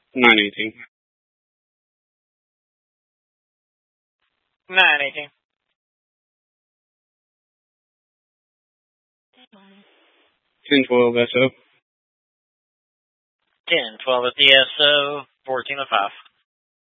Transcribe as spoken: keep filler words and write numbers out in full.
nine eighteen. nine eighteen. ten twelve S O. ten twelve at the S O. fourteen oh five.